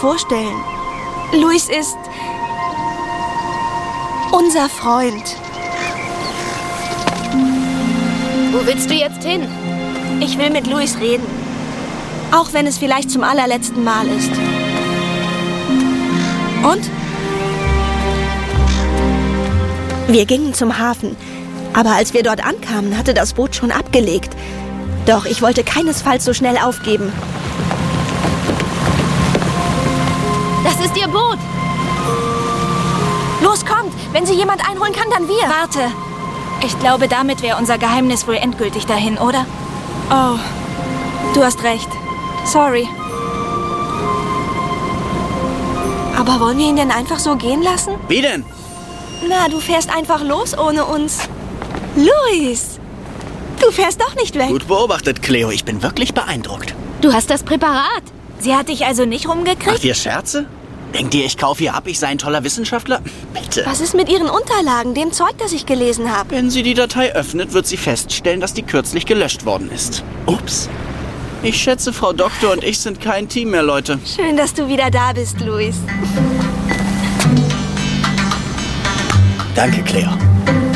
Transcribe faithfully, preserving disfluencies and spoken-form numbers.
vorstellen. Luis ist unser Freund. Wo willst du jetzt hin? Ich will mit Luis reden. Auch wenn es vielleicht zum allerletzten Mal ist. Und? Wir gingen zum Hafen. Aber als wir dort ankamen, hatte das Boot schon abgelegt. Doch ich wollte keinesfalls so schnell aufgeben. Das ist ihr Boot. Los, kommt! Wenn sie jemand einholen kann, dann wir. Warte. Ich glaube, damit wäre unser Geheimnis wohl endgültig dahin, oder? Oh, du hast recht. Sorry. Aber wollen wir ihn denn einfach so gehen lassen? Wie denn? Na, du fährst einfach los ohne uns. Luis! Du fährst doch nicht weg. Gut beobachtet, Cleo. Ich bin wirklich beeindruckt. Du hast das Präparat. Sie hat dich also nicht rumgekriegt? Macht ihr Scherze? Denkt ihr, ich kaufe ihr ab, ich sei ein toller Wissenschaftler? Bitte. Was ist mit ihren Unterlagen, dem Zeug, das ich gelesen habe? Wenn sie die Datei öffnet, wird sie feststellen, dass die kürzlich gelöscht worden ist. Ups. Ich schätze, Frau Doktor und ich sind kein Team mehr, Leute. Schön, dass du wieder da bist, Luis. Danke, Cleo.